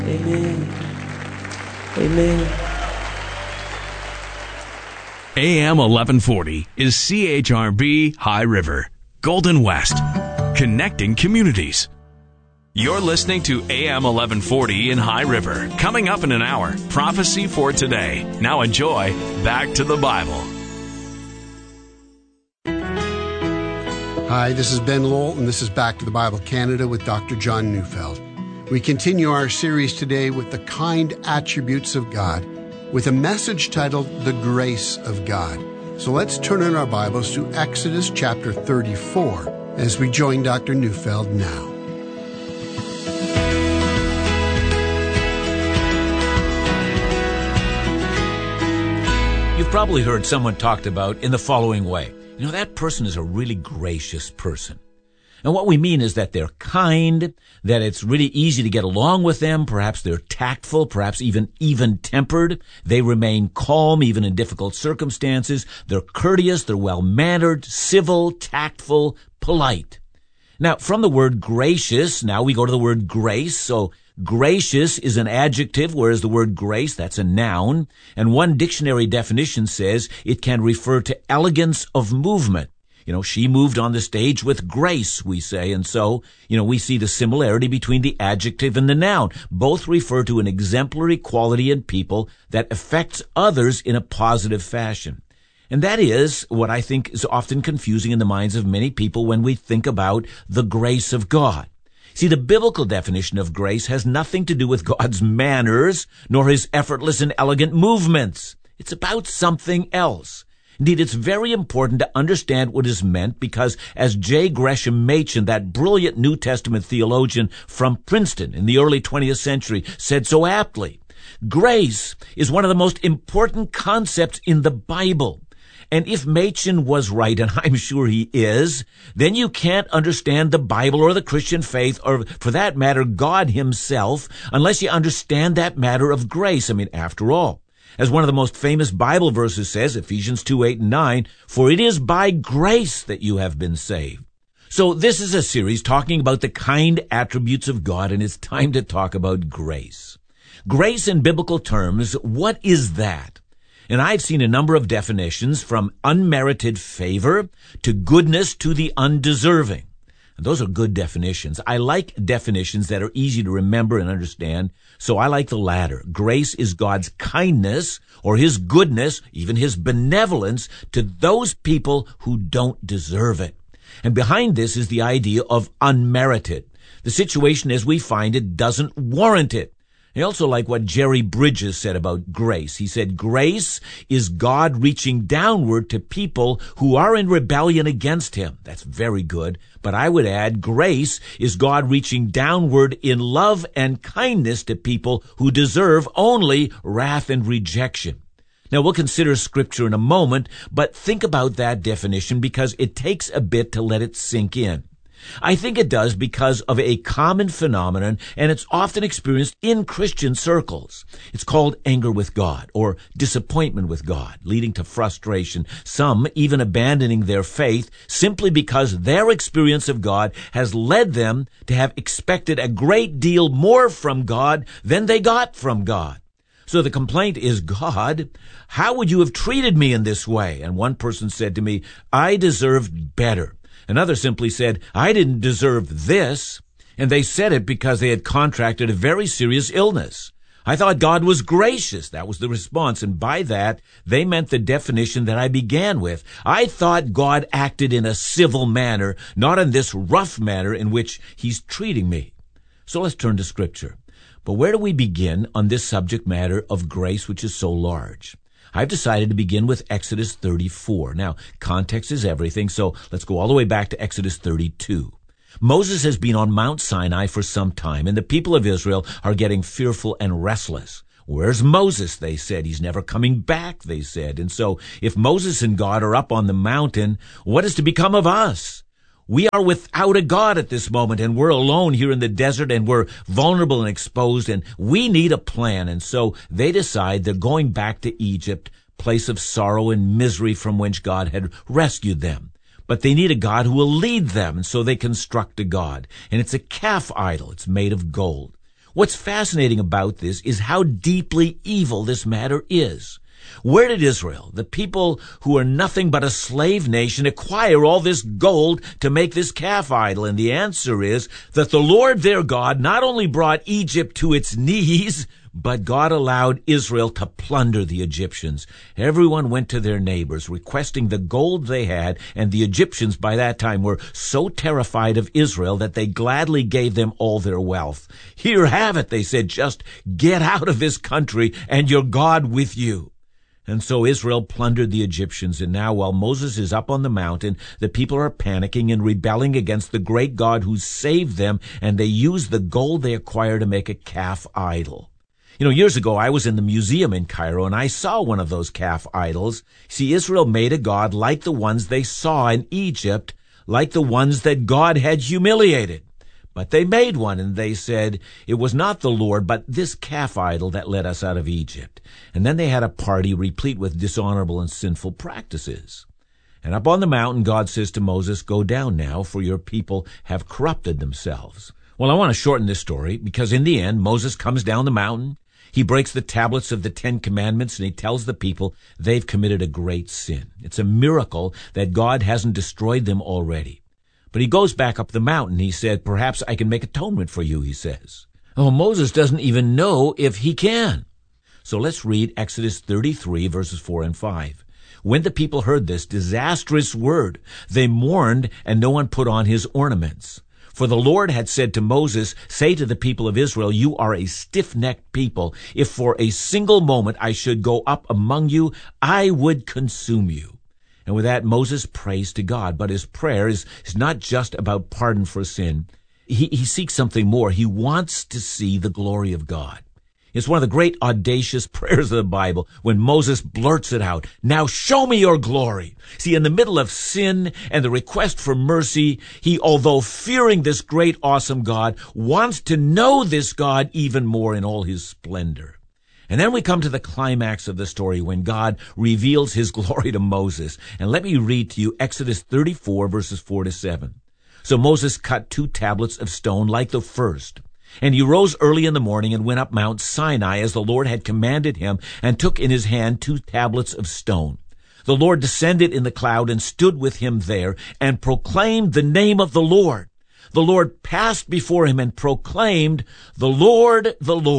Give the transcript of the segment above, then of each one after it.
Amen. Amen. AM 1140 is CHRB High River, Golden West, connecting communities. You're listening to AM 1140 in High River. Coming up in an hour, Prophecy for Today. Now enjoy Back to the Bible. Hi, this is Ben Lowell, and this is Back to the Bible Canada with Dr. John Neufeld. We continue our series today with the kind attributes of God, with a message titled The Grace of God. So let's turn in our Bibles to Exodus chapter 34 as we join Dr. Neufeld now. You've probably heard someone talked about in the following way. You know, that person is a really gracious person. And what we mean is that they're kind, that it's really easy to get along with them. Perhaps they're tactful, perhaps even-tempered. They remain calm even in difficult circumstances. They're courteous, they're well-mannered, civil, tactful, polite. Now, from the word gracious, now we go to the word grace. So gracious is an adjective, whereas the word grace, that's a noun. And one dictionary definition says it can refer to elegance of movement. You know, she moved on the stage with grace, we say, and so, we see the similarity between the adjective and the noun. Both refer to an exemplary quality in people that affects others in a positive fashion. And that is what I think is often confusing in the minds of many people when we think about the grace of God. See, the biblical definition of grace has nothing to do with God's manners, nor his effortless and elegant movements. It's about something else. Indeed, it's very important to understand what is meant because, as J. Gresham Machen, that brilliant New Testament theologian from Princeton in the early 20th century, said so aptly, grace is one of the most important concepts in the Bible. And if Machen was right, and I'm sure he is, then you can't understand the Bible or the Christian faith, or for that matter, God himself, unless you understand that matter of grace. After all, as one of the most famous Bible verses says, Ephesians 2:8 and 9, for it is by grace that you have been saved. So this is a series talking about the kind attributes of God, and it's time to talk about grace. Grace in biblical terms, what is that? And I've seen a number of definitions, from unmerited favor to goodness to the undeserving. And those are good definitions. I like definitions that are easy to remember and understand, so I like the latter. Grace is God's kindness or his goodness, even his benevolence to those people who don't deserve it. And behind this is the idea of unmerited. The situation as we find it doesn't warrant it. I also like what Jerry Bridges said about grace. He said, grace is God reaching downward to people who are in rebellion against him. That's very good. But I would add, grace is God reaching downward in love and kindness to people who deserve only wrath and rejection. Now, we'll consider Scripture in a moment, but think about that definition because it takes a bit to let it sink in. I think it does because of a common phenomenon, and it's often experienced in Christian circles. It's called anger with God or disappointment with God, leading to frustration, some even abandoning their faith simply because their experience of God has led them to have expected a great deal more from God than they got from God. So the complaint is, God, how would you have treated me in this way? And one person said to me, I deserved better. Another simply said, I didn't deserve this. And they said it because they had contracted a very serious illness. I thought God was gracious. That was the response. And by that, they meant the definition that I began with. I thought God acted in a civil manner, not in this rough manner in which he's treating me. So let's turn to Scripture. But where do we begin on this subject matter of grace, which is so large? I've decided to begin with Exodus 34. Now, context is everything, so let's go all the way back to Exodus 32. Moses has been on Mount Sinai for some time, and the people of Israel are getting fearful and restless. Where's Moses? They said. He's never coming back, they said. And so, if Moses and God are up on the mountain, what is to become of us? We are without a God at this moment, and we're alone here in the desert, and we're vulnerable and exposed, and we need a plan. And so they decide they're going back to Egypt, place of sorrow and misery from which God had rescued them. But they need a God who will lead them, and so they construct a God. And it's a calf idol. It's made of gold. What's fascinating about this is how deeply evil this matter is. Where did Israel, the people who are nothing but a slave nation, acquire all this gold to make this calf idol? And the answer is that the Lord their God not only brought Egypt to its knees, but God allowed Israel to plunder the Egyptians. Everyone went to their neighbors, requesting the gold they had, and the Egyptians by that time were so terrified of Israel that they gladly gave them all their wealth. Here, have it, they said, just get out of this country and your God with you. And so Israel plundered the Egyptians, and now while Moses is up on the mountain, the people are panicking and rebelling against the great God who saved them, and they use the gold they acquired to make a calf idol. Years ago, I was in the museum in Cairo, and I saw one of those calf idols. See, Israel made a god like the ones they saw in Egypt, like the ones that God had humiliated. But they made one, and they said, it was not the Lord, but this calf idol that led us out of Egypt. And then they had a party replete with dishonorable and sinful practices. And up on the mountain, God says to Moses, go down now, for your people have corrupted themselves. Well, I want to shorten this story, because in the end, Moses comes down the mountain. He breaks the tablets of the 10 Commandments, and he tells the people they've committed a great sin. It's a miracle that God hasn't destroyed them already. But he goes back up the mountain. He said, perhaps I can make atonement for you, he says. Oh, Moses doesn't even know if he can. So let's read Exodus 33, verses 4 and 5. When the people heard this disastrous word, they mourned, and no one put on his ornaments. For the Lord had said to Moses, say to the people of Israel, you are a stiff-necked people. If for a single moment I should go up among you, I would consume you. And with that, Moses prays to God. But his prayer is not just about pardon for sin. He seeks something more. He wants to see the glory of God. It's one of the great audacious prayers of the Bible when Moses blurts it out. Now show me your glory. See, in the middle of sin and the request for mercy, he, although fearing this great, awesome God, wants to know this God even more in all his splendor. And then we come to the climax of the story when God reveals his glory to Moses. And let me read to you Exodus 34, verses 4 to 7. So Moses cut 2 tablets of stone like the first. And he rose early in the morning and went up Mount Sinai as the Lord had commanded him, and took in his hand 2 tablets of stone. The Lord descended in the cloud and stood with him there, and proclaimed the name of the Lord. The Lord passed before him and proclaimed, the Lord,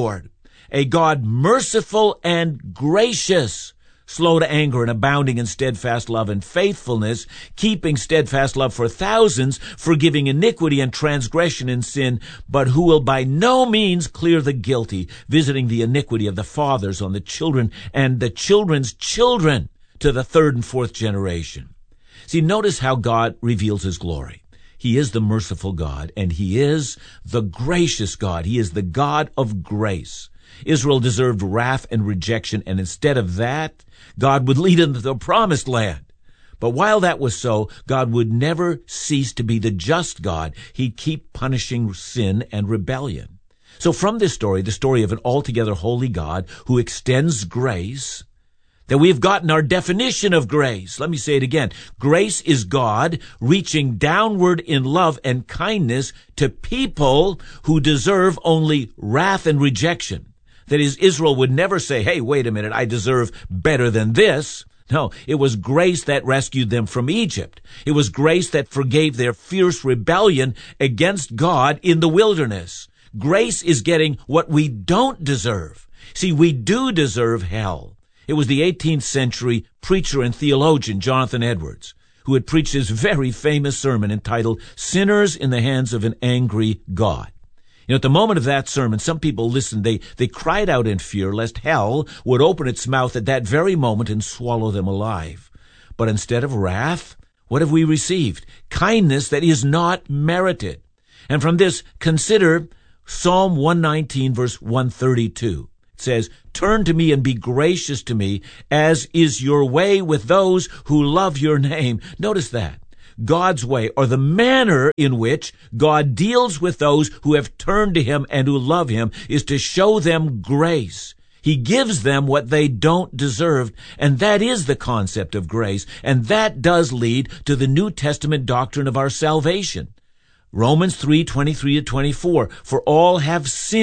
a God merciful and gracious, slow to anger and abounding in steadfast love and faithfulness, keeping steadfast love for thousands, forgiving iniquity and transgression and sin, but who will by no means clear the guilty, visiting the iniquity of the fathers on the children and the children's children to the 3rd and 4th generation. See, notice how God reveals his glory. He is the merciful God, and he is the gracious God. He is the God of grace. Israel deserved wrath and rejection, and instead of that, God would lead them to the promised land. But while that was so, God would never cease to be the just God. He'd keep punishing sin and rebellion. So from this story, the story of an altogether holy God who extends grace, that we've gotten our definition of grace. Let me say it again. Grace is God reaching downward in love and kindness to people who deserve only wrath and rejection. That is, Israel would never say, hey, wait a minute, I deserve better than this. No, it was grace that rescued them from Egypt. It was grace that forgave their fierce rebellion against God in the wilderness. Grace is getting what we don't deserve. See, we do deserve hell. It was the 18th century preacher and theologian Jonathan Edwards who had preached his very famous sermon entitled Sinners in the Hands of an Angry God. At the moment of that sermon, some people listened. They cried out in fear lest hell would open its mouth at that very moment and swallow them alive. But instead of wrath, what have we received? Kindness that is not merited. And from this, consider Psalm 119, verse 132. It says, turn to me and be gracious to me, as is your way with those who love your name. Notice that. God's way, or the manner in which God deals with those who have turned to him and who love him, is to show them grace. He gives them what they don't deserve, and that is the concept of grace, and that does lead to the New Testament doctrine of our salvation. Romans 3:23-24, for all have sinned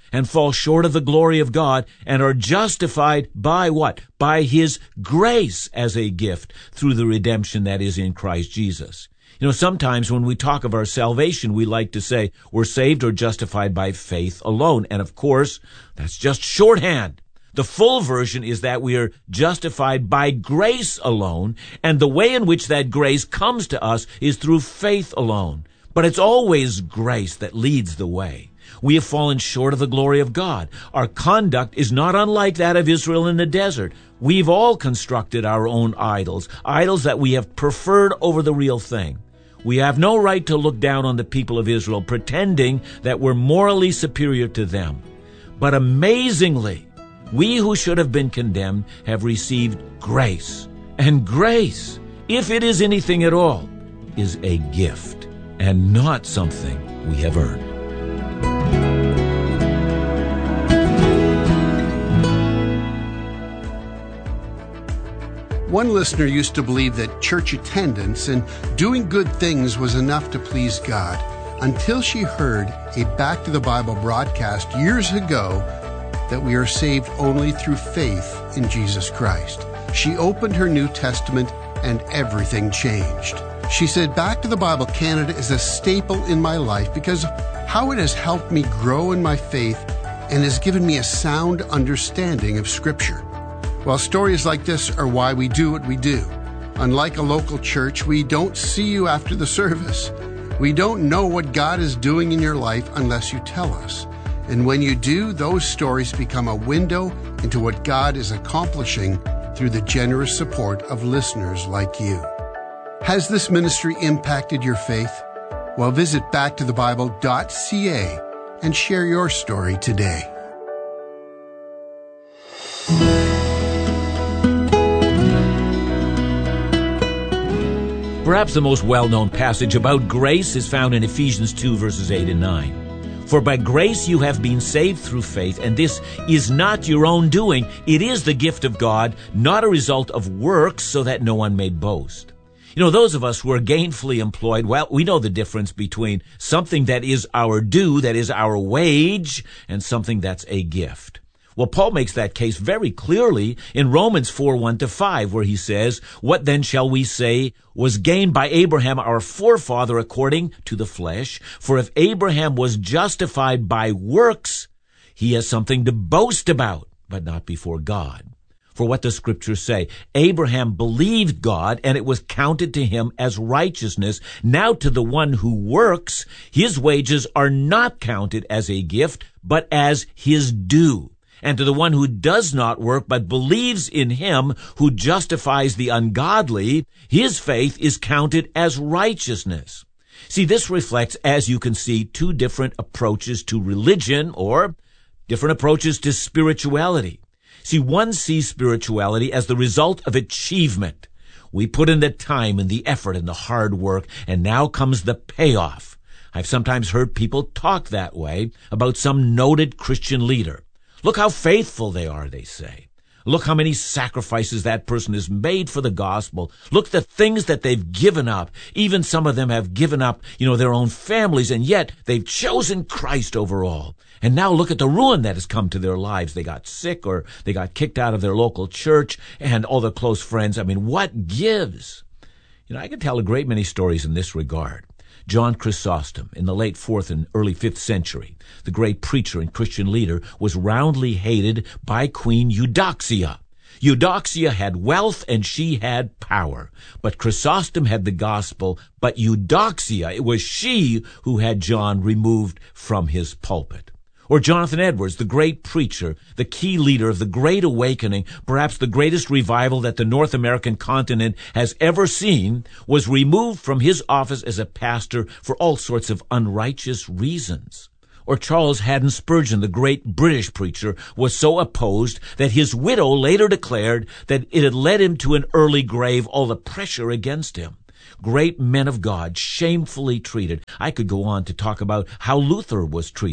and fall short of the glory of God and are justified by what? By His grace as a gift through the redemption that is in Christ Jesus. You know, sometimes when we talk of our salvation, we like to say we're saved or justified by faith alone. And of course, that's just shorthand. The full version is that we are justified by grace alone, and the way in which that grace comes to us is through faith alone. But it's always grace that leads the way. We have fallen short of the glory of God. Our conduct is not unlike that of Israel in the desert. We've all constructed our own idols that we have preferred over the real thing. We have no right to look down on the people of Israel, pretending that we're morally superior to them. But amazingly, we who should have been condemned have received grace. And grace, if it is anything at all, is a gift and not something we have earned. One listener used to believe that church attendance and doing good things was enough to please God, until she heard a Back to the Bible broadcast years ago that we are saved only through faith in Jesus Christ. She opened her New Testament and everything changed. She said, Back to the Bible Canada is a staple in my life because how it has helped me grow in my faith and has given me a sound understanding of Scripture. Well, stories like this are why we do what we do. Unlike a local church, we don't see you after the service. We don't know what God is doing in your life unless you tell us. And when you do, those stories become a window into what God is accomplishing through the generous support of listeners like you. Has this ministry impacted your faith? Well, visit backtothebible.ca and share your story today. Perhaps the most well-known passage about grace is found in Ephesians 2, verses 8 and 9. For by grace you have been saved through faith, and this is not your own doing. It is the gift of God, not a result of works, so that no one may boast. You know, those of us who are gainfully employed, well, we know the difference between something that is our due, that is our wage, and something that's a gift. Well, Paul makes that case very clearly in Romans 4, 1-5, where he says, What then shall we say was gained by Abraham our forefather according to the flesh? For if Abraham was justified by works, he has something to boast about, but not before God. For what does Scripture say? Abraham believed God, and it was counted to him as righteousness. Now to the one who works, his wages are not counted as a gift, but as his due. And to the one who does not work, but believes in him who justifies the ungodly, his faith is counted as righteousness. See, this reflects, as you can see, two different approaches to religion, or different approaches to spirituality. See, one sees spirituality as the result of achievement. We put in the time and the effort and the hard work, and now comes the payoff. I've sometimes heard people talk that way about some noted Christian leader. Look how faithful they are, they say. Look how many sacrifices that person has made for the gospel. Look at the things that they've given up. Even some of them have given up, their own families, and yet they've chosen Christ over all. And now look at the ruin that has come to their lives. They got sick, or they got kicked out of their local church, and all their close friends. I mean, what gives? I could tell a great many stories in this regard. John Chrysostom, in the late 4th and early 5th century, the great preacher and Christian leader, was roundly hated by Queen Eudoxia. Eudoxia had wealth and she had power, but Chrysostom had the gospel, but Eudoxia, it was she who had John removed from his pulpit. Or Jonathan Edwards, the great preacher, the key leader of the Great Awakening, perhaps the greatest revival that the North American continent has ever seen, was removed from his office as a pastor for all sorts of unrighteous reasons. Or Charles Haddon Spurgeon, the great British preacher, was so opposed that his widow later declared that it had led him to an early grave, all the pressure against him. Great men of God, shamefully treated. I could go on to talk about how Luther was treated.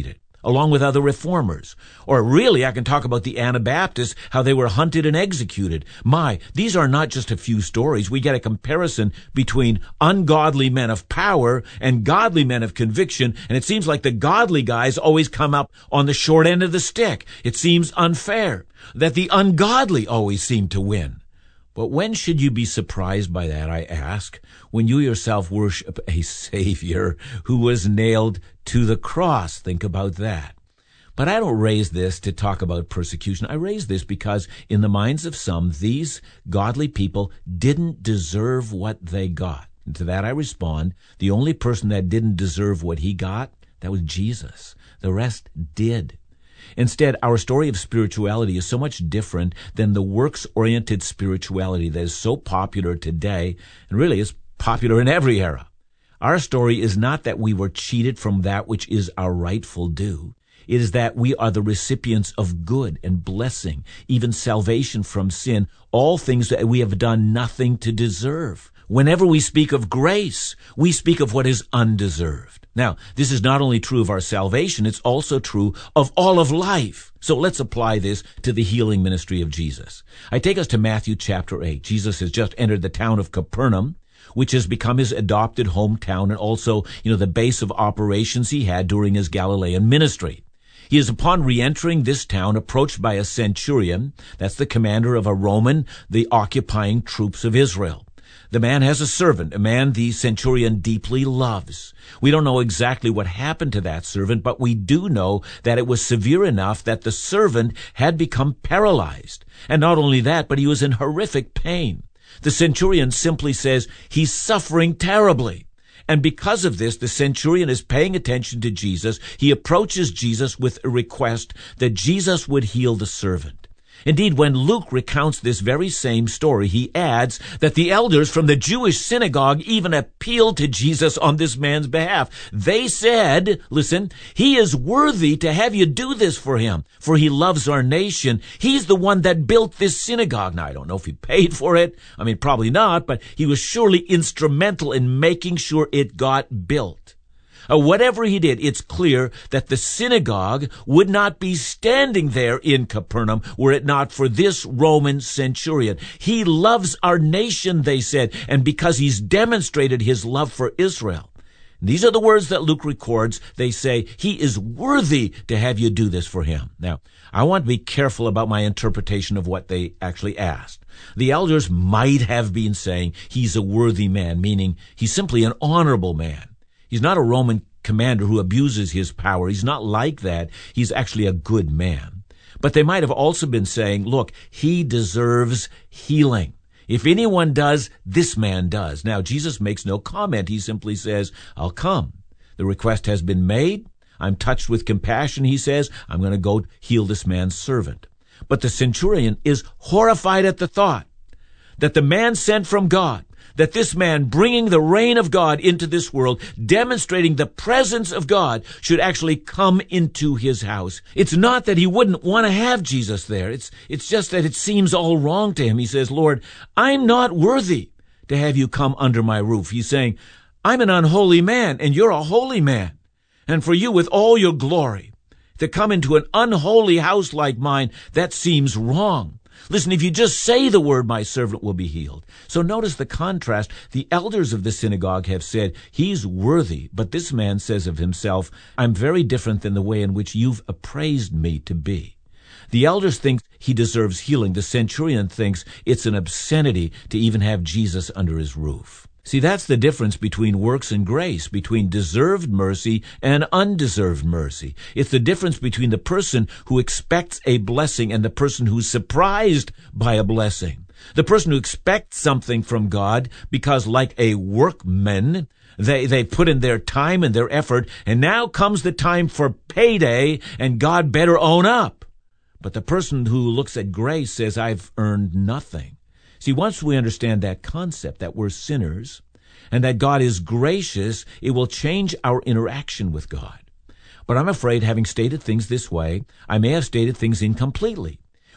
along with other reformers. Or really, I can talk about the Anabaptists, how they were hunted and executed. These are not just a few stories. We get a comparison between ungodly men of power and godly men of conviction, and it seems like the godly guys always come up on the short end of the stick. It seems unfair that the ungodly always seem to win. But when should you be surprised by that, I ask, when you yourself worship a Savior who was nailed to the cross? Think about that. But I don't raise this to talk about persecution. I raise this because in the minds of some, these godly people didn't deserve what they got. And to that I respond, the only person that didn't deserve what he got, that was Jesus. The rest did. Instead, our story of spirituality is so much different than the works-oriented spirituality that is so popular today, and really is popular in every era. Our story is not that we were cheated from that which is our rightful due. It is that we are the recipients of good and blessing, even salvation from sin, all things that we have done nothing to deserve. Whenever we speak of grace, we speak of what is undeserved. Now, this is not only true of our salvation, it's also true of all of life. So let's apply this to the healing ministry of Jesus. I take us to Matthew chapter 8. Jesus has just entered the town of Capernaum, which has become his adopted hometown and also, the base of operations he had during his Galilean ministry. He is, upon re-entering this town, approached by a centurion, that's the commander of the occupying troops of Israel. The man has a servant, a man the centurion deeply loves. We don't know exactly what happened to that servant, but we do know that it was severe enough that the servant had become paralyzed. And not only that, but he was in horrific pain. The centurion simply says, he's suffering terribly. And because of this, the centurion is paying attention to Jesus. He approaches Jesus with a request that Jesus would heal the servant. Indeed, when Luke recounts this very same story, he adds that the elders from the Jewish synagogue even appealed to Jesus on this man's behalf. They said, listen, he is worthy to have you do this for him, for he loves our nation. He's the one that built this synagogue. Now, I don't know if he paid for it. Probably not, but he was surely instrumental in making sure it got built. Whatever he did, it's clear that the synagogue would not be standing there in Capernaum were it not for this Roman centurion. He loves our nation, they said, and because he's demonstrated his love for Israel. These are the words that Luke records. They say, he is worthy to have you do this for him. Now, I want to be careful about my interpretation of what they actually asked. The elders might have been saying he's a worthy man, meaning he's simply an honorable man. He's not a Roman commander who abuses his power. He's not like that. He's actually a good man. But they might have also been saying, look, he deserves healing. If anyone does, this man does. Now, Jesus makes no comment. He simply says, I'll come. The request has been made. I'm touched with compassion, he says. I'm going to go heal this man's servant. But the centurion is horrified at the thought that the man sent from God, that this man bringing the reign of God into this world, demonstrating the presence of God, should actually come into his house. It's not that he wouldn't want to have Jesus there. It's just that it seems all wrong to him. He says, Lord, I'm not worthy to have you come under my roof. He's saying, I'm an unholy man and you're a holy man. And for you with all your glory to come into an unholy house like mine, that seems wrong. Listen, if you just say the word, my servant will be healed. So notice the contrast. The elders of the synagogue have said, he's worthy. But this man says of himself, I'm very different than the way in which you've appraised me to be. The elders think he deserves healing. The centurion thinks it's an obscenity to even have Jesus under his roof. See, that's the difference between works and grace, between deserved mercy and undeserved mercy. It's the difference between the person who expects a blessing and the person who's surprised by a blessing. The person who expects something from God because, like a workman, they put in their time and their effort, and now comes the time for payday, and God better own up. But the person who looks at grace says, I've earned nothing. See, once we understand that concept, that we're sinners, and that God is gracious, it will change our interaction with God. But I'm afraid, having stated things this way, I may have stated things incompletely.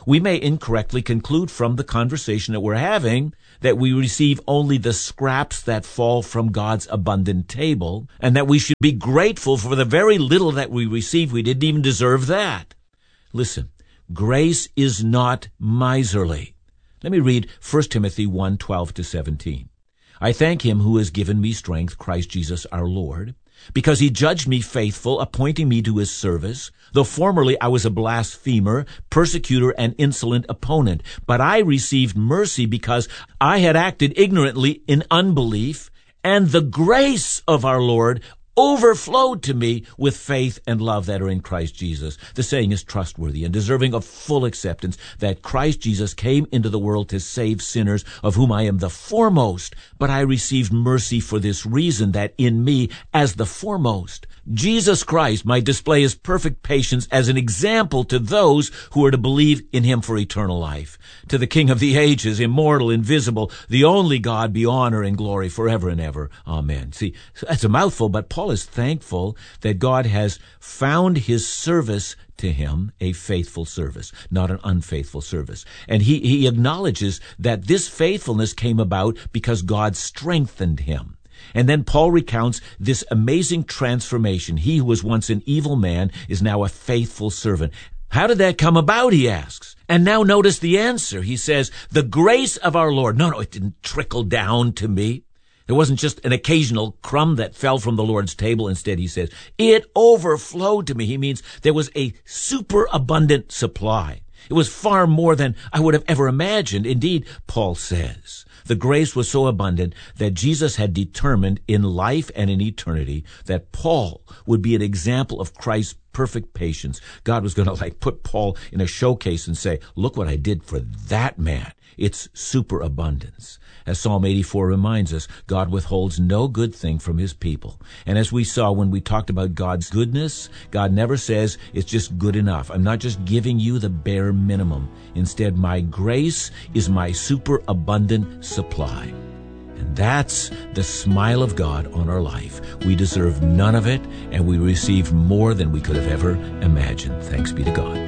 We may incorrectly conclude from the conversation that we're having that we receive only the scraps that fall from God's abundant table, and that we should be grateful for the very little that we receive. We didn't even deserve that. Listen, grace is not miserly. Let me read 1 Timothy 1:12-17. I thank him who has given me strength, Christ Jesus our Lord, because he judged me faithful, appointing me to his service. Though formerly I was a blasphemer, persecutor, and insolent opponent, but I received mercy because I had acted ignorantly in unbelief, and the grace of our Lord overflowed to me with faith and love that are in Christ Jesus. The saying is trustworthy and deserving of full acceptance, that Christ Jesus came into the world to save sinners, of whom I am the foremost. But I received mercy for this reason, that in me, as the foremost, Jesus Christ might display his perfect patience as an example to those who are to believe in him for eternal life. To the King of the ages, immortal, invisible, the only God, be honor and glory forever and ever. Amen. See, that's a mouthful, but Paul is thankful that God has found his service to him a faithful service, not an unfaithful service. And he acknowledges that this faithfulness came about because God strengthened him. And then Paul recounts this amazing transformation. He who was once an evil man is now a faithful servant. How did that come about, he asks. And now notice the answer. He says, the grace of our Lord. No, it didn't trickle down to me. It wasn't just an occasional crumb that fell from the Lord's table. Instead, he says, it overflowed to me. He means there was a superabundant supply. It was far more than I would have ever imagined. Indeed, Paul says, the grace was so abundant that Jesus had determined in life and in eternity that Paul would be an example of Christ's perfect patience. God was going to put Paul in a showcase and say, look what I did for that man. It's superabundance. As Psalm 84 reminds us, God withholds no good thing from his people. And as we saw when we talked about God's goodness, God never says it's just good enough. I'm not just giving you the bare minimum. Instead, my grace is my superabundant supply. And that's the smile of God on our life. We deserve none of it, and we receive more than we could have ever imagined. Thanks be to God.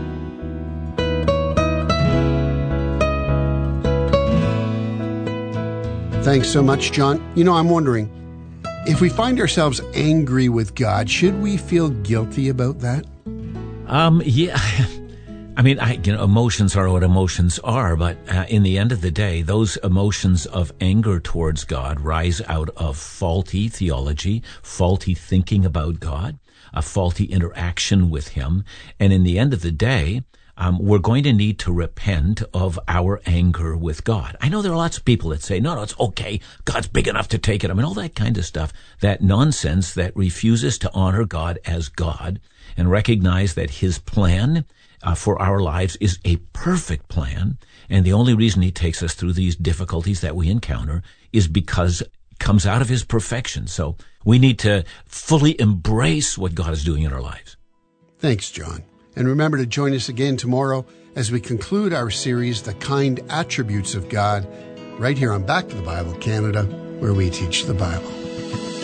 Thanks so much, John. I'm wondering, if we find ourselves angry with God, should we feel guilty about that? Yeah. I mean, emotions are what emotions are, but in the end of the day, those emotions of anger towards God rise out of faulty theology, faulty thinking about God, a faulty interaction with him. And in the end of the day, we're going to need to repent of our anger with God. I know there are lots of people that say, no, it's okay. God's big enough to take it. All that kind of stuff, that nonsense that refuses to honor God as God and recognize that his plan for our lives is a perfect plan. And the only reason he takes us through these difficulties that we encounter is because it comes out of his perfection. So we need to fully embrace what God is doing in our lives. Thanks, John. And remember to join us again tomorrow as we conclude our series, The Kind Attributes of God, right here on Back to the Bible Canada, where we teach the Bible.